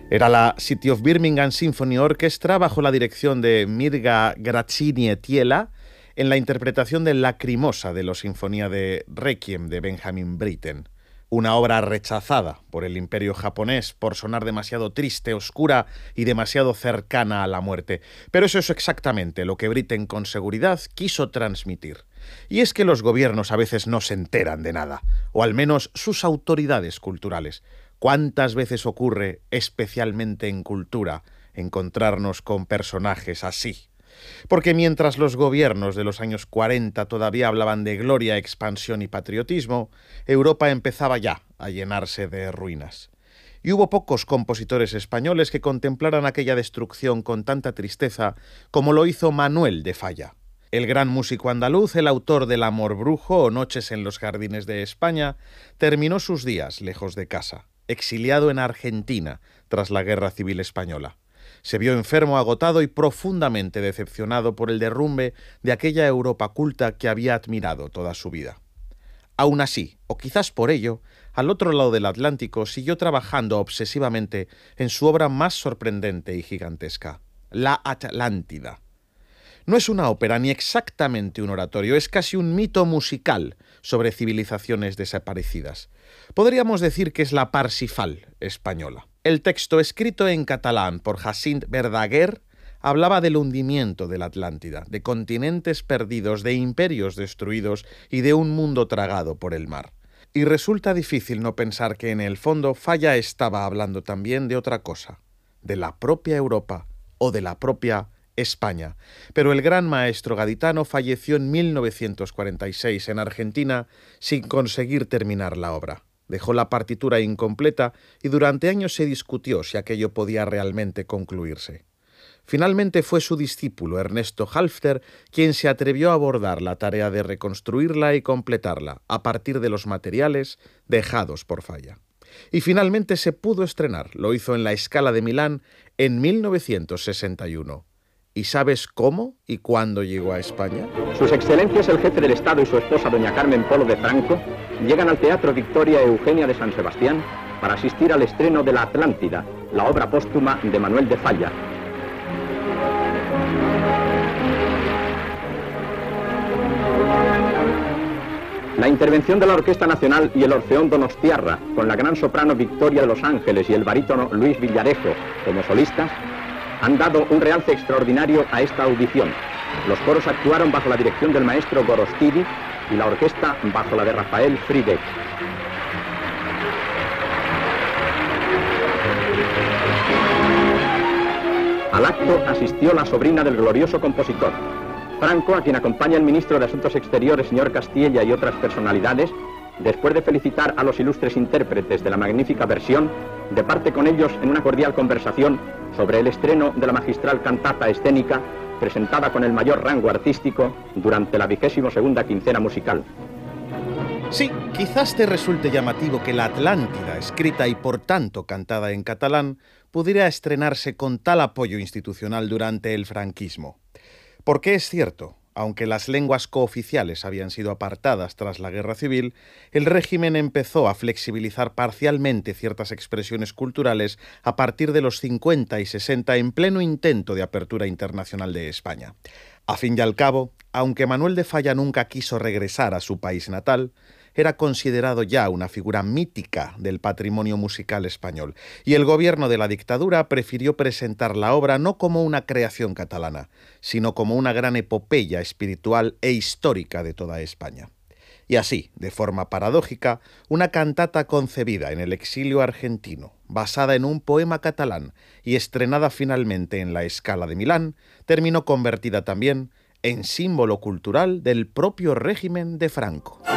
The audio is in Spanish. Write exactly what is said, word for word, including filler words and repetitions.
Era la City of Birmingham Symphony Orchestra bajo la dirección de Mirga Gražinytėla en la interpretación de Lacrimosa de la Sinfonía de Requiem de Benjamin Britten. Una obra rechazada por el imperio japonés por sonar demasiado triste, oscura y demasiado cercana a la muerte. Pero eso es exactamente lo que Britten con seguridad quiso transmitir. Y es que los gobiernos a veces no se enteran de nada, o al menos sus autoridades culturales. ¿Cuántas veces ocurre, especialmente en cultura, encontrarnos con personajes así? Porque mientras los gobiernos de los años cuarenta todavía hablaban de gloria, expansión y patriotismo, Europa empezaba ya a llenarse de ruinas. Y hubo pocos compositores españoles que contemplaran aquella destrucción con tanta tristeza como lo hizo Manuel de Falla. El gran músico andaluz, el autor del Amor Brujo o Noches en los Jardines de España, terminó sus días lejos de casa, exiliado en Argentina tras la Guerra Civil Española. Se vio enfermo, agotado y profundamente decepcionado por el derrumbe de aquella Europa culta que había admirado toda su vida. Aún así, o quizás por ello, al otro lado del Atlántico siguió trabajando obsesivamente en su obra más sorprendente y gigantesca, La Atlántida. No es una ópera ni exactamente un oratorio, es casi un mito musical sobre civilizaciones desaparecidas. Podríamos decir que es la Parsifal española. El texto, escrito en catalán por Jacint Verdaguer, hablaba del hundimiento de la Atlántida, de continentes perdidos, de imperios destruidos y de un mundo tragado por el mar. Y resulta difícil no pensar que en el fondo Falla estaba hablando también de otra cosa, de la propia Europa o de la propia España. Pero el gran maestro gaditano falleció en mil novecientos cuarenta y seis en Argentina sin conseguir terminar la obra. Dejó la partitura incompleta y durante años se discutió si aquello podía realmente concluirse. Finalmente fue su discípulo Ernesto Halffter quien se atrevió a abordar la tarea de reconstruirla y completarla a partir de los materiales dejados por Falla. Y finalmente se pudo estrenar, lo hizo en la Scala de Milán en mil novecientos sesenta y uno. ¿Y sabes cómo y cuándo llegó a España? Sus excelencias el jefe del Estado y su esposa doña Carmen Polo de Franco llegan al Teatro Victoria Eugenia de San Sebastián para asistir al estreno de La Atlántida, la obra póstuma de Manuel de Falla. La intervención de la Orquesta Nacional y el Orfeón Donostiarra, con la gran soprano Victoria de los Ángeles y el barítono Luis Villarejo como solistas, han dado un realce extraordinario a esta audición. Los coros actuaron bajo la dirección del maestro Gorostidi y la orquesta bajo la de Rafael Friedeck. Al acto asistió la sobrina del glorioso compositor. Franco, a quien acompaña el ministro de Asuntos Exteriores, señor Castilla, y otras personalidades, después de felicitar a los ilustres intérpretes de la magnífica versión, departe con ellos en una cordial conversación sobre el estreno de la magistral cantata escénica presentada con el mayor rango artístico durante la vigésimo segunda quincena musical. Sí, quizás te resulte llamativo que La Atlántida, escrita y por tanto cantada en catalán, pudiera estrenarse con tal apoyo institucional durante el franquismo. Porque es cierto, aunque las lenguas cooficiales habían sido apartadas tras la Guerra Civil, el régimen empezó a flexibilizar parcialmente ciertas expresiones culturales a partir de los cincuenta y sesenta en pleno intento de apertura internacional de España. A fin y al cabo, aunque Manuel de Falla nunca quiso regresar a su país natal, era considerado ya una figura mítica del patrimonio musical español, y el gobierno de la dictadura prefirió presentar la obra no como una creación catalana, sino como una gran epopeya espiritual e histórica de toda España. Y así, de forma paradójica, una cantata concebida en el exilio argentino, basada en un poema catalán y estrenada finalmente en la Scala de Milán, terminó convertida también en símbolo cultural del propio régimen de Franco.